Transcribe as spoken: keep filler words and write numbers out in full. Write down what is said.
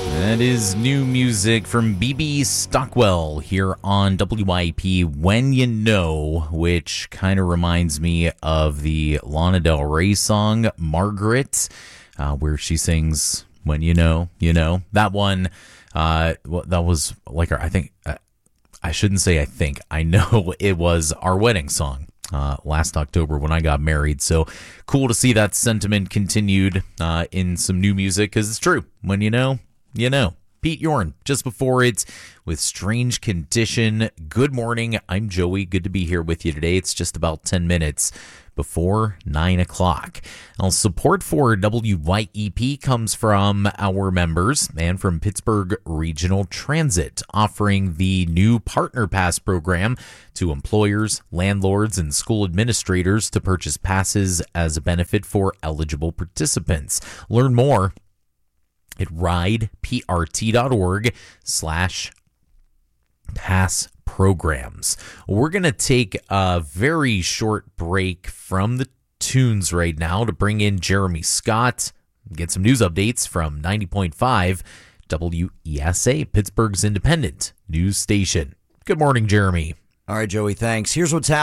That is new music from B B Stockwell here on W I P, When You Know, which kind of reminds me of the Lana Del Rey song, Margaret, uh, where she sings, When You Know, You Know. That one, uh, well, that was like, our, I think, uh, I shouldn't say I think, I know it was our wedding song. Uh, last October when I got married. So cool to see that sentiment continued uh, in some new music, because it's true. When you know, you know. Pete Yorn, just before it, with Strange Condition. Good morning. I'm Joey. Good to be here with you today. It's just about ten minutes before nine o'clock. Now, support for W Y E P comes from our members and from Pittsburgh Regional Transit, offering the new Partner Pass program to employers, landlords, and school administrators to purchase passes as a benefit for eligible participants. Learn more at rideprt.org slash pass programs. We're going to take a very short break from the tunes right now to bring in Jeremy Scott, get some news updates from ninety point five W E S A, Pittsburgh's independent news station. Good morning, Jeremy. All right, Joey, thanks. Here's what's happening.